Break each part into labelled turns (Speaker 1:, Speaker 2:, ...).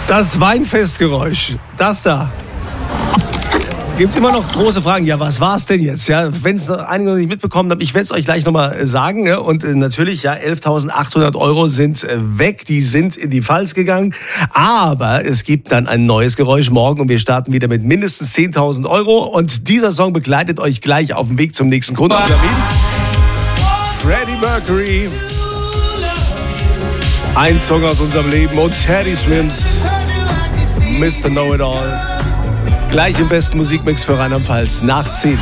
Speaker 1: Das Weinfestgeräusch, das da. Gibt immer noch große Fragen. Ja, was war's denn jetzt? Ja, wenn es einige noch nicht mitbekommen haben, ich werde es euch gleich nochmal sagen. Ne? Und natürlich, ja, 11.800 Euro sind weg. Die sind in die Pfalz gegangen. Aber es gibt dann ein neues Geräusch morgen und wir starten wieder mit mindestens 10.000 Euro. Und dieser Song begleitet euch gleich auf dem Weg zum nächsten Kunden. Freddie Mercury. Ein Song aus unserem Leben. Und Teddy Swims. Mr. Know-It-All. Gleich im besten Musikmix für Rheinland-Pfalz nach 10.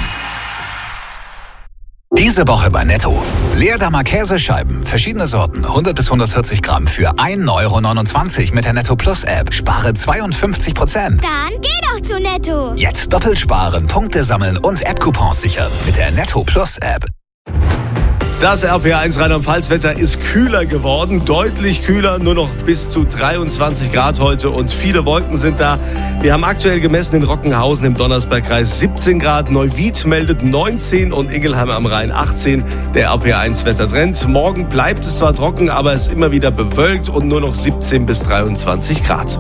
Speaker 2: Diese Woche bei Netto. Leerdammer Käsescheiben, verschiedene Sorten, 100 bis 140 Gramm für 1,29 € mit der Netto Plus App. Spare 52%.
Speaker 3: Dann geh doch zu Netto.
Speaker 2: Jetzt doppelt sparen, Punkte sammeln und App-Coupons sichern mit der Netto Plus App.
Speaker 1: Das RPA1 Rheinland-Pfalz-Wetter ist kühler geworden, deutlich kühler, nur noch bis zu 23 Grad heute und viele Wolken sind da. Wir haben aktuell gemessen in Rockenhausen im Donnersbergkreis 17 Grad, Neuwied meldet 19 und Ingelheim am Rhein 18. Der RPA1-Wettertrend. Morgen bleibt es zwar trocken, aber es ist immer wieder bewölkt und nur noch 17 bis 23 Grad.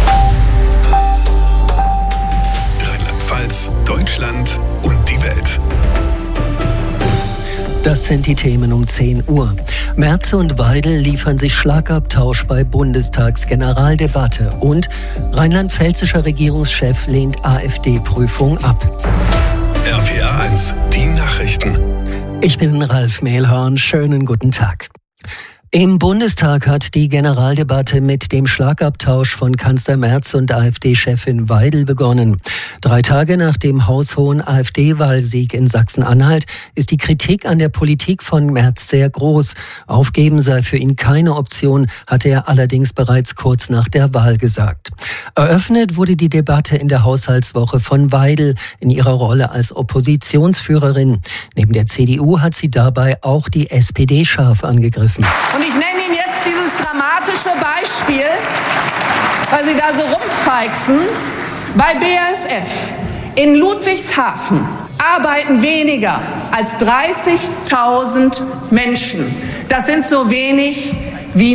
Speaker 4: Rheinland-Pfalz, Deutschland und die Welt.
Speaker 5: Das sind die Themen um 10 Uhr. Merz und Weidel liefern sich Schlagabtausch bei Bundestagsgeneraldebatte und rheinland-pfälzischer Regierungschef lehnt AfD-Prüfung ab.
Speaker 4: RPA 1, die Nachrichten.
Speaker 5: Ich bin Ralf Mehlhorn, schönen guten Tag. Im Bundestag hat die Generaldebatte mit dem Schlagabtausch von Kanzler Merz und AfD-Chefin Weidel begonnen. 3 Tage nach dem haushohen AfD-Wahlsieg in Sachsen-Anhalt ist die Kritik an der Politik von Merz sehr groß. Aufgeben sei für ihn keine Option, hatte er allerdings bereits kurz nach der Wahl gesagt. Eröffnet wurde die Debatte in der Haushaltswoche von Weidel in ihrer Rolle als Oppositionsführerin. Neben der CDU hat sie dabei auch die SPD scharf angegriffen.
Speaker 6: Und ich nenne Ihnen jetzt dieses dramatische Beispiel, weil Sie da so rumfeixen. Bei BASF in Ludwigshafen arbeiten weniger als 30.000 Menschen. Das sind so wenig wie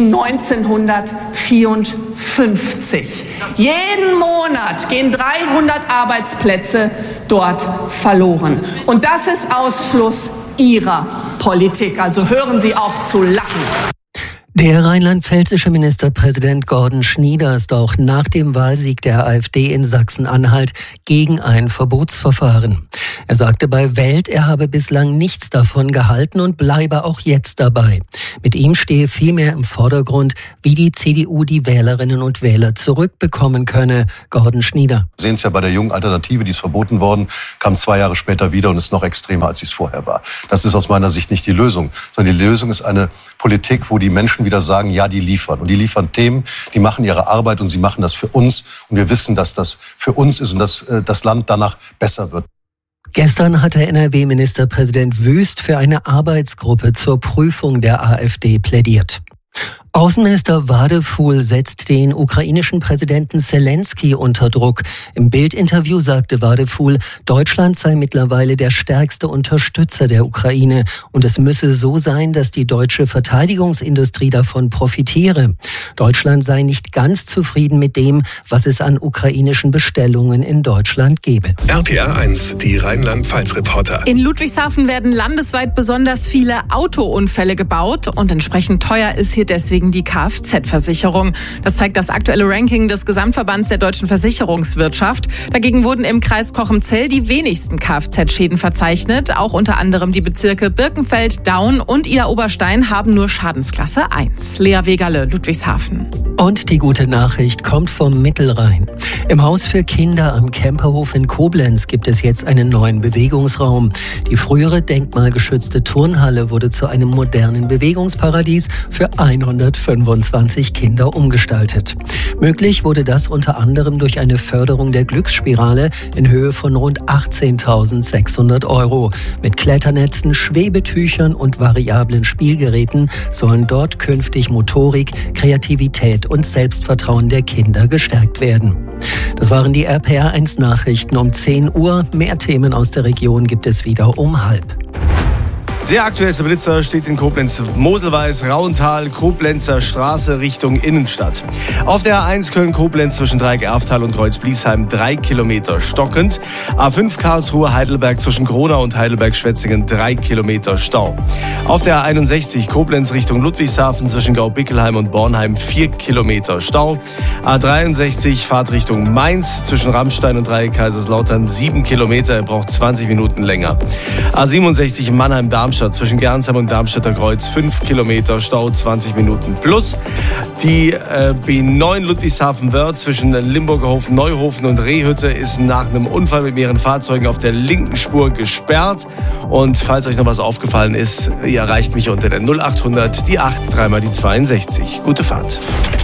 Speaker 6: 1954. Jeden Monat gehen 300 Arbeitsplätze dort verloren. Und das ist Ausfluss Ihrer Politik. Also hören Sie auf zu lachen.
Speaker 5: Der rheinland-pfälzische Ministerpräsident Gordon Schnieder ist auch nach dem Wahlsieg der AfD in Sachsen-Anhalt gegen ein Verbotsverfahren. Er sagte bei Welt, er habe bislang nichts davon gehalten und bleibe auch jetzt dabei. Mit ihm stehe vielmehr im Vordergrund, wie die CDU die Wählerinnen und Wähler zurückbekommen könne. Gordon Schnieder.
Speaker 7: Wir sehen es ja bei der jungen Alternative, die ist verboten worden, kam 2 Jahre später wieder und ist noch extremer, als es vorher war. Das ist aus meiner Sicht nicht die Lösung, sondern die Lösung ist eine Politik, wo die Menschen wieder sagen, ja, die liefern. Und die liefern Themen, die machen ihre Arbeit und sie machen das für uns. Und wir wissen, dass das für uns ist und dass das Land danach besser wird.
Speaker 5: Gestern hatte NRW-Ministerpräsident Wüst für eine Arbeitsgruppe zur Prüfung der AfD plädiert. Außenminister Wadefuhl setzt den ukrainischen Präsidenten Zelensky unter Druck. Im Bild-Interview sagte Wadefuhl, Deutschland sei mittlerweile der stärkste Unterstützer der Ukraine und es müsse so sein, dass die deutsche Verteidigungsindustrie davon profitiere. Deutschland sei nicht ganz zufrieden mit dem, was es an ukrainischen Bestellungen in Deutschland gebe.
Speaker 4: RPA 1, die Rheinland-Pfalz-Reporter.
Speaker 8: In Ludwigshafen werden landesweit besonders viele Autounfälle gebaut und entsprechend teuer ist hier deswegen die Kfz-Versicherung. Das zeigt das aktuelle Ranking des Gesamtverbands der deutschen Versicherungswirtschaft. Dagegen wurden im Kreis Cochem-Zell die wenigsten Kfz-Schäden verzeichnet. Auch unter anderem die Bezirke Birkenfeld, Daun und Idar-Oberstein haben nur Schadensklasse 1. Lea Wegerle, Ludwigshafen.
Speaker 5: Und die gute Nachricht kommt vom Mittelrhein. Im Haus für Kinder am Kemperhof in Koblenz gibt es jetzt einen neuen Bewegungsraum. Die frühere denkmalgeschützte Turnhalle wurde zu einem modernen Bewegungsparadies für 125 Kinder umgestaltet. Möglich wurde das unter anderem durch eine Förderung der Glücksspirale in Höhe von rund 18.600 €. Mit Kletternetzen, Schwebetüchern und variablen Spielgeräten sollen dort künftig Motorik, Kreativität und Selbstvertrauen der Kinder gestärkt werden. Das waren die RPA1 Nachrichten um 10 Uhr. Mehr Themen aus der Region gibt es wieder um 12:30.
Speaker 1: Der aktuellste Blitzer steht in Koblenz-Moselweiß, Rauental, Koblenzer Straße Richtung Innenstadt. Auf der A1 Köln-Koblenz zwischen Dreieck-Erftal und Kreuz-Bliesheim 3 Kilometer stockend. A5 Karlsruhe-Heidelberg zwischen Kronau und Heidelberg-Schwetzingen 3 Kilometer Stau. Auf der A61 Koblenz Richtung Ludwigshafen zwischen Gaubickelheim und Bornheim 4 Kilometer Stau. A63 Fahrt Richtung Mainz zwischen Rammstein und Dreieck-Kaiserslautern 7 Kilometer, er braucht 20 Minuten länger. A67 Mannheim-Darmstadt zwischen Gernsheim und Darmstädter Kreuz 5 Kilometer Stau, 20 Minuten plus. Die B9 Ludwigshafen-Wörth zwischen Limburgerhofen, Neuhofen und Rehhütte ist nach einem Unfall mit mehreren Fahrzeugen auf der linken Spur gesperrt. Und falls euch noch was aufgefallen ist, ihr erreicht mich unter der 0800 die 8 3 mal die 62. Gute Fahrt.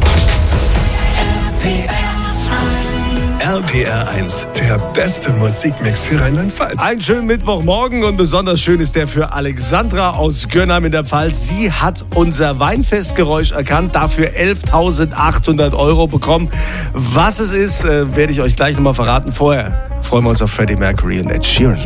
Speaker 4: RPR 1, der beste Musikmix für Rheinland-Pfalz.
Speaker 1: Einen schönen Mittwochmorgen und besonders schön ist der für Alexandra aus Gönnheim in der Pfalz. Sie hat unser Weinfestgeräusch erkannt, dafür 11.800 € bekommen. Was es ist, werde ich euch gleich nochmal verraten. Vorher freuen wir uns auf Freddie Mercury und Ed Sheeran.